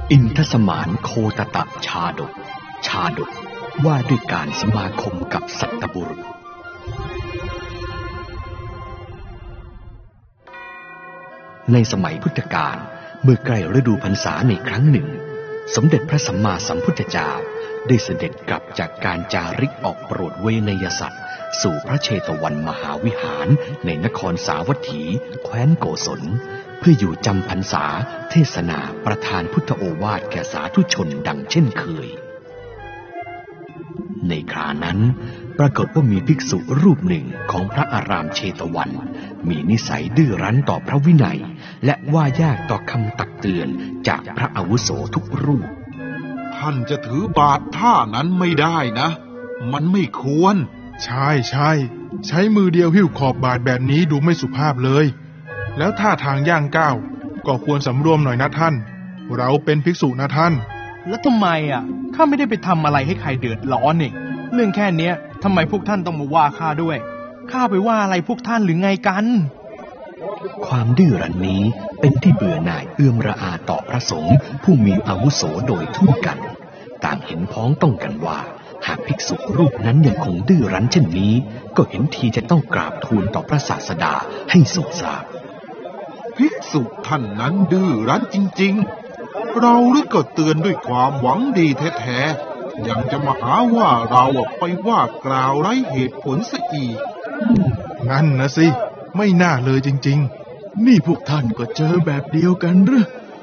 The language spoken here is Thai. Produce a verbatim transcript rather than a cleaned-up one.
อินทสมานโคตตะชาดกชาดกว่าด้วยการสมาคมกับสัตบุรุษในสมัยพุทธกาลเมื่อใกล้ฤดูพรรษาในครั้งหนึ่งสมเด็จพระสัมมาสัมพุทธเจ้าได้เสด็จกลับจากการจาริกออกโปรดเวนยสัตว์สู่พระเชตวันมหาวิหารในนครสาวัตถีแคว้นโกศลเพื่ออยู่จำพรรษาเทศนาประทานพุทธโอวาทแก่สาธุชนดังเช่นเคยในครานั้นปรากฏว่ามีภิกษุรูปหนึ่งของพระอารามเชตวันมีนิสัยดื้อรั้นต่อพระวินัยและว่ายากต่อคำตักเตือนจากพระอาวุโสทุกรูปท่านจะถือบาตรท่านั้นไม่ได้นะมันไม่ควรใช่ใช่ใช้มือเดียวหิ้วขอบบาตรแบบนี้ดูไม่สุภาพเลยแล้วท่าทางย่างก้าวก็ควรสำรวมหน่อยนะท่านเราเป็นภิกษุนะท่านแล้วทำไมอ่ะข้าไม่ได้ไปทำอะไรให้ใครเดือดร้อนนี่เรื่องแค่เนี้ยทำไมพวกท่านต้องมาว่าข้าด้วยข้าไปว่าอะไรพวกท่านหรือไงกันความดื้อรั้นนี้เป็นที่เบื่อหน่ายเอื้อมระอาต่อพระสงฆ์ผู้มีอาวุโสโดยทั่วกันต่างเห็นพ้องต้องกันว่าหากภิกษุรูปนั้นยังคงดื้อรั้นเช่นนี้ก็เห็นทีจะต้องกราบทูลต่อพระศาสดาให้ทรงทราบภิกษุท่านนั้นดื้อรั้นจริงๆเราหรือก็เตือนด้วยความหวังดีแท้ๆยังจะมาหาว่าเราไปว่ากล่าวไร้เหตุผลซะอีกนั่นนะสิไม่น่าเลยจริงๆนี่พวกท่านก็เจอแบบเดียวกันหรือ